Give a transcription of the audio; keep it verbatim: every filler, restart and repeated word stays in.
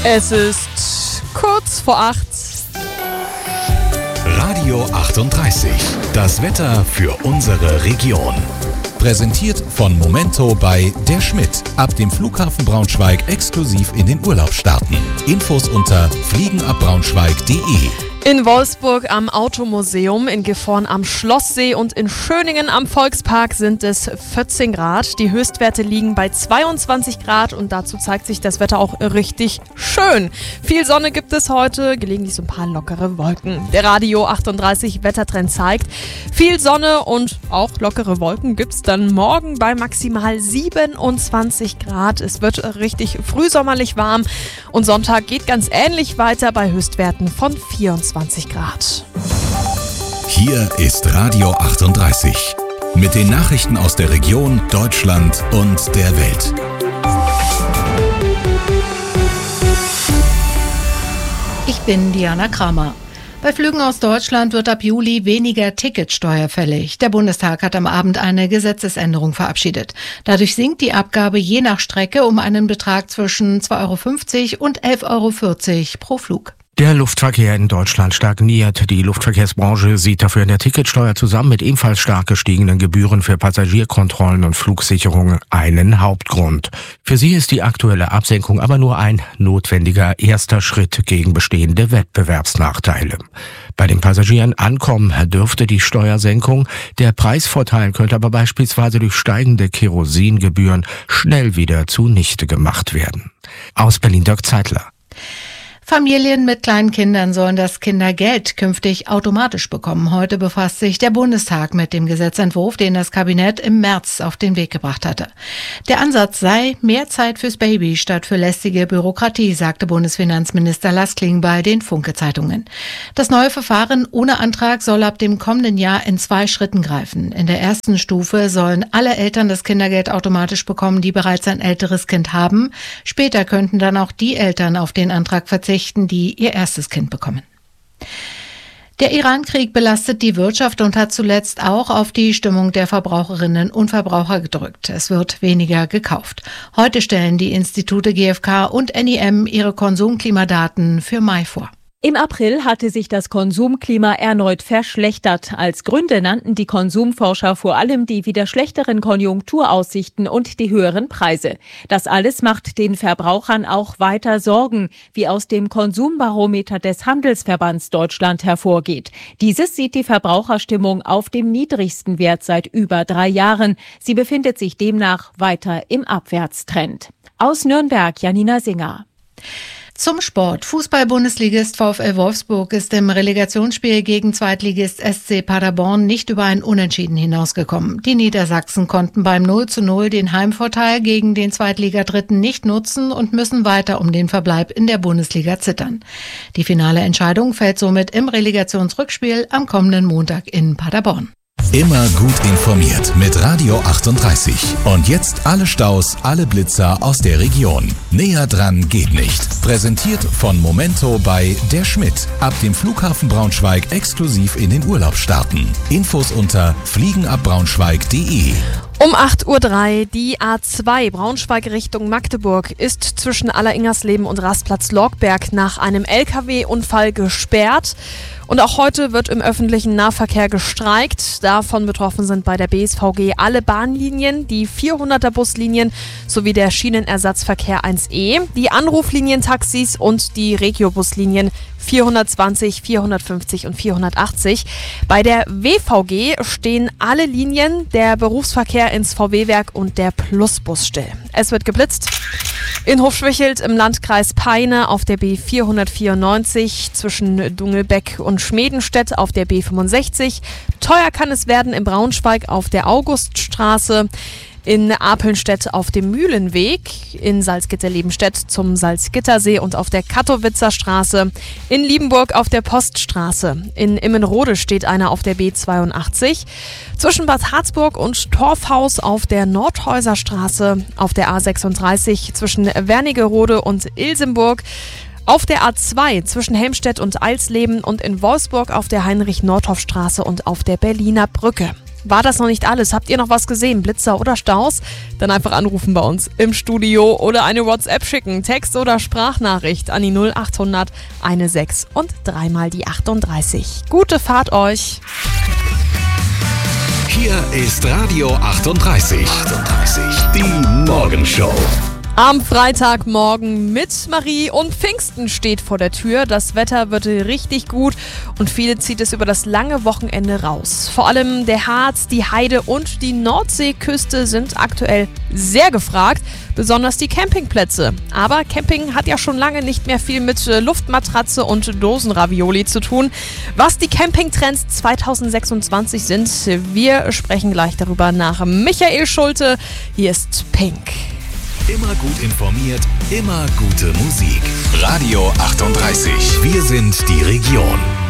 Es ist kurz vor acht. Radio achtunddreißig. Das Wetter für unsere Region. Präsentiert von Momento bei Der Schmidt. Ab dem Flughafen Braunschweig exklusiv in den Urlaub starten. Infos unter fliegenabbraunschweig punkt de. In Wolfsburg am Automuseum, in Gifhorn am Schlosssee und in Schöningen am Volkspark sind es vierzehn Grad. Die Höchstwerte liegen bei zweiundzwanzig Grad und dazu zeigt sich das Wetter auch richtig schön. Viel Sonne gibt es heute, gelegentlich so ein paar lockere Wolken. Der Radio achtunddreißig Wettertrend zeigt, viel Sonne und auch lockere Wolken gibt es dann morgen bei maximal siebenundzwanzig Grad. Es wird richtig frühsommerlich warm und Sonntag geht ganz ähnlich weiter bei Höchstwerten von vierundzwanzig Grad. Hier ist Radio achtunddreißig. Mit den Nachrichten aus der Region, Deutschland und der Welt. Ich bin Diana Kramer. Bei Flügen aus Deutschland wird ab Juli weniger Ticketsteuer fällig. Der Bundestag hat am Abend eine Gesetzesänderung verabschiedet. Dadurch sinkt die Abgabe je nach Strecke um einen Betrag zwischen zwei Euro fünfzig und elf Euro vierzig pro Flug. Der Luftverkehr in Deutschland stagniert. Die Luftverkehrsbranche sieht dafür in der Ticketsteuer zusammen mit ebenfalls stark gestiegenen Gebühren für Passagierkontrollen und Flugsicherung einen Hauptgrund. Für sie ist die aktuelle Absenkung aber nur ein notwendiger erster Schritt gegen bestehende Wettbewerbsnachteile. Bei den Passagieren ankommen dürfte die Steuersenkung. Der Preisvorteil könnte aber beispielsweise durch steigende Kerosingebühren schnell wieder zunichte gemacht werden. Aus Berlin Dirk Zeitler. Familien mit kleinen Kindern sollen das Kindergeld künftig automatisch bekommen. Heute befasst sich der Bundestag mit dem Gesetzentwurf, den das Kabinett im März auf den Weg gebracht hatte. Der Ansatz sei mehr Zeit fürs Baby statt für lästige Bürokratie, sagte Bundesfinanzminister Lars Klingbeil den Funke-Zeitungen. Das neue Verfahren ohne Antrag soll ab dem kommenden Jahr in zwei Schritten greifen. In der ersten Stufe sollen alle Eltern das Kindergeld automatisch bekommen, die bereits ein älteres Kind haben. Später könnten dann auch die Eltern auf den Antrag verzichten, die ihr erstes Kind bekommen. Der Iran-Krieg belastet die Wirtschaft und hat zuletzt auch auf die Stimmung der Verbraucherinnen und Verbraucher gedrückt. Es wird weniger gekauft. Heute stellen die Institute G F K und N I M ihre Konsumklimadaten für Mai vor. Im April hatte sich das Konsumklima erneut verschlechtert. Als Gründe nannten die Konsumforscher vor allem die wieder schlechteren Konjunkturaussichten und die höheren Preise. Das alles macht den Verbrauchern auch weiter Sorgen, wie aus dem Konsumbarometer des Handelsverbands Deutschland hervorgeht. Dieses sieht die Verbraucherstimmung auf dem niedrigsten Wert seit über drei Jahren. Sie befindet sich demnach weiter im Abwärtstrend. Aus Nürnberg, Janina Singer. Zum Sport. Fußball-Bundesligist VfL Wolfsburg ist im Relegationsspiel gegen Zweitligist S C Paderborn nicht über ein Unentschieden hinausgekommen. Die Niedersachsen konnten beim null zu null den Heimvorteil gegen den Zweitligadritten nicht nutzen und müssen weiter um den Verbleib in der Bundesliga zittern. Die finale Entscheidung fällt somit im Relegationsrückspiel am kommenden Montag in Paderborn. Immer gut informiert mit Radio achtunddreißig. Und jetzt alle Staus, alle Blitzer aus der Region. Näher dran geht nicht. Präsentiert von Momento bei Der Schmidt. Ab dem Flughafen Braunschweig exklusiv in den Urlaub starten. Infos unter fliegenabbraunschweig punkt de. Um acht Uhr drei, die A zwei Braunschweig Richtung Magdeburg ist zwischen Alleringers-Leben und Rastplatz Lorgberg nach einem L K W-Unfall gesperrt. Und auch heute wird im öffentlichen Nahverkehr gestreikt. Davon betroffen sind bei der B S V G alle Bahnlinien, die vierhunderter Buslinien sowie der Schienenersatzverkehr eins E, die Anruflinientaxis und die Regiobuslinien vierhundertzwanzig, vierhundertfünfzig und vierhundertachtzig. Bei der W V G stehen alle Linien, der Berufsverkehr ins V W-Werk und der Plusbus still. Es wird geblitzt. In Hofschwichelt im Landkreis Peine auf der B vierhundertvierundneunzig, zwischen Dungelbeck und Schmedenstedt auf der B fünfundsechzig. Teuer kann es werden in Braunschweig auf der Auguststraße. In Apelnstedt auf dem Mühlenweg, in Salzgitter-Lebenstedt zum Salzgittersee und auf der Kattowitzer Straße, in Liebenburg auf der Poststraße, in Immenrode steht einer auf der B zweiundachtzig, zwischen Bad Harzburg und Torfhaus auf der Nordhäuser Straße, auf der A sechsunddreißig zwischen Wernigerode und Ilsenburg, auf der A zwei zwischen Helmstedt und Eilsleben und in Wolfsburg auf der Heinrich-Nordhoff-Straße und auf der Berliner Brücke. War das noch nicht alles? Habt ihr noch was gesehen? Blitzer oder Staus? Dann einfach anrufen bei uns im Studio oder eine WhatsApp schicken. Text- oder Sprachnachricht an die null achthundert sechzehn und dreimal die achtunddreißig. Gute Fahrt euch! Hier ist Radio achtunddreißig. achtunddreißig. Die Morgenshow. Am Freitagmorgen mit Marie und Pfingsten steht vor der Tür. Das Wetter wird richtig gut und viele zieht es über das lange Wochenende raus. Vor allem der Harz, die Heide und die Nordseeküste sind aktuell sehr gefragt, besonders die Campingplätze. Aber Camping hat ja schon lange nicht mehr viel mit Luftmatratze und Dosenravioli zu tun. Was die Campingtrends zweitausendsechsundzwanzig sind, wir sprechen gleich darüber nach Michael Schulte. Hier ist Pink. Immer gut informiert, immer gute Musik. Radio achtunddreißig. Wir sind die Region.